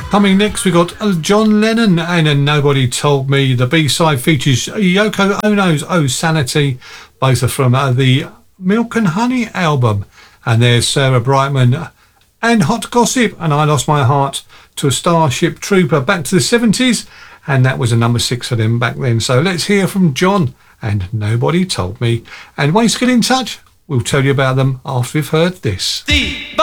Coming next, we got John Lennon and Nobody Told Me. The B-side features Yoko Ono's Oh Sanity. Both are from the Milk and Honey album. And there's Sarah Brightman and Hot Gossip and I Lost My Heart to a Starship Trooper back to the 70s. And that was a number 6 for them back then. So let's hear from John and Nobody Told Me. And ways to get in touch, we'll tell you about them after we've heard this.